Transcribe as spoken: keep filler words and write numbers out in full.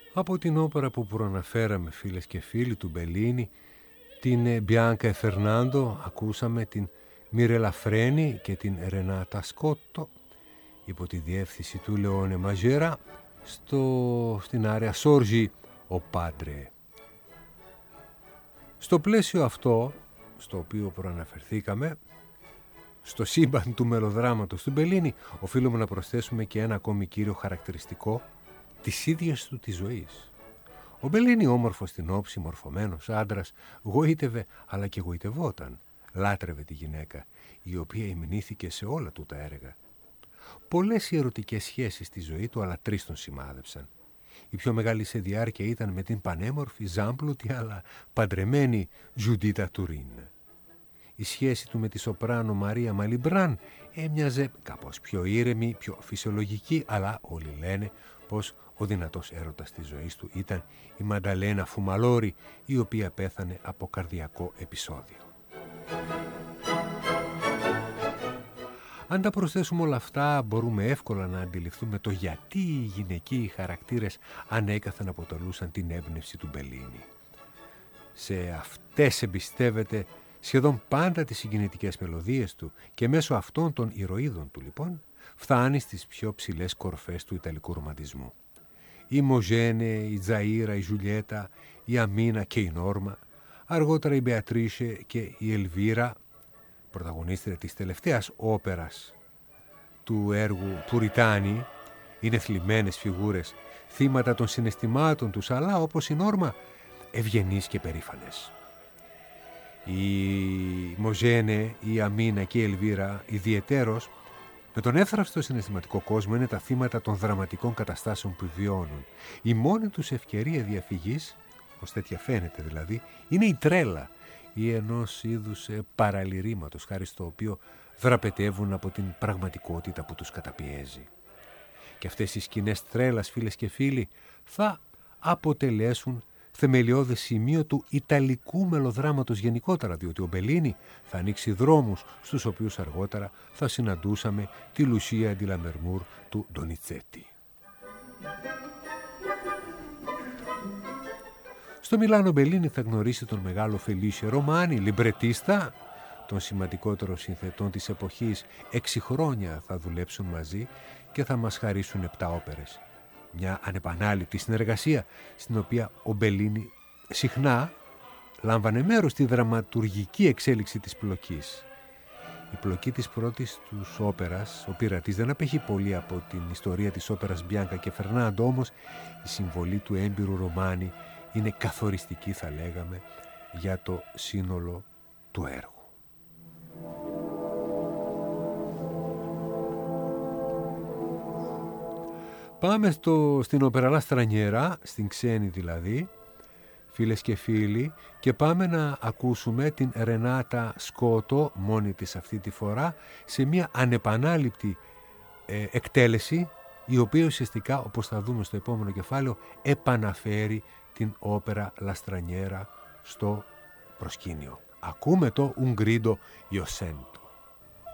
Από την όπερα που προαναφέραμε, φίλες και φίλοι, του Μπελίνι, την Μπιάνκα e Φερνάντο, ακούσαμε την Μίρελα Φρένι και την Ρενάτα Σκότο υπό τη διεύθυνση του Λεόνε Μαζέρα στο, στην άρια Σόρζι ο Πάντρε. Στο πλαίσιο αυτό, στο οποίο προαναφερθήκαμε, στο σύμπαν του μελοδράματος του Μπελίνι, οφείλουμε να προσθέσουμε και ένα ακόμη κύριο χαρακτηριστικό της ίδιας του της ζωής. Ο Μπελίνι, όμορφος στην όψη, μορφωμένος άντρας, γοήτευε αλλά και γοητευόταν. Λάτρευε τη γυναίκα, η οποία υμνήθηκε σε όλα του τα έργα. Πολλές οι ερωτικές σχέσεις στη ζωή του, αλλά τρεις τον σημάδεψαν. Η πιο μεγάλη σε διάρκεια ήταν με την πανέμορφη, ζάμπλουτη, αλλά παντρεμένη Ζουντίτα Τουρίν. Η σχέση του με τη σοπράνο Μαρία Μαλιμπράν έμοιαζε κάπως πιο ήρεμη, πιο φυσιολογική, αλλά όλοι λένε πως ο δυνατός έρωτας της ζωής του ήταν η Μανταλένα Φουμαλόρη, η οποία πέθανε από καρδιακό επεισόδιο. Αν τα προσθέσουμε όλα αυτά, μπορούμε εύκολα να αντιληφθούμε το γιατί οι γυναικείοι χαρακτήρες ανέκαθεν αποτελούσαν την έμπνευση του Μπελίνι. Σε αυτές εμπιστεύεται σχεδόν πάντα τις συγκινητικές μελωδίες του και μέσω αυτών των ηρωίδων του, λοιπόν, φτάνει στις πιο ψηλές κορφές του ιταλικού ρομαντισμού. Η Μοζένε, η Τζαΐρα, η Ζουλιέτα, η Αμίνα και η Νόρμα, αργότερα η Μπεατρίσε και η Ελβίρα, πρωταγωνίστρια της τελευταίας όπερας του έργου Πουριτάνη, είναι θλιμμένες φιγούρες, θύματα των συναισθημάτων τους, αλλά όπως η Νόρμα, ευγενείς και περήφανες. Η Μοζένε, η Αμίνα και η Ελβίρα, ιδιαιτέρως, με τον εύθραυστο συναισθηματικό κόσμο, είναι τα θύματα των δραματικών καταστάσεων που βιώνουν. Η μόνη τους ευκαιρία διαφυγής, ως τέτοια φαίνεται δηλαδή, είναι η τρέλα ή ενός είδους παραλυρήματος, χάρη στο οποίο δραπετεύουν από την πραγματικότητα που τους καταπιέζει. Και αυτές οι σκηνές τρέλας, φίλες και φίλοι, θα αποτελέσουν θεμελιώδες σημείο του ιταλικού μελοδράματος γενικότερα, διότι ο Μπελίνι θα ανοίξει δρόμους στους οποίους αργότερα θα συναντούσαμε τη Λουσία ντι Λαμερμούρ του Ντονιτσέτη. Στο Μιλάνο Μπελίνι θα γνωρίσει τον μεγάλο Φελίσιο Ρωμάνι, λιμπρετίστα, των σημαντικότερων συνθετών της εποχής. Έξι χρόνια θα δουλέψουν μαζί και θα μας χαρίσουν επτά όπερες. Μια ανεπανάληπτη συνεργασία στην οποία ο Μπελίνι συχνά λάμβανε μέρος στη δραματουργική εξέλιξη της πλοκής. Η πλοκή της πρώτης τους όπερας, ο πειρατής, δεν απέχει πολύ από την ιστορία της όπερας Μπιάνκα και Φερνάντο, όμως η συμβολή του έμπειρου Ρωμάνι είναι καθοριστική, θα λέγαμε, για το σύνολο του έργου. Πάμε στο, στην όπερα La Straniera, στην ξένη δηλαδή, φίλες και φίλοι, και πάμε να ακούσουμε την Ρενάτα Σκότο, μόνη της αυτή τη φορά, σε μια ανεπανάληπτη ε, εκτέλεση, η οποία ουσιαστικά, όπως θα δούμε στο επόμενο κεφάλαιο, επαναφέρει την όπερα La Straniera στο προσκήνιο. Ακούμε το Un grido io sento.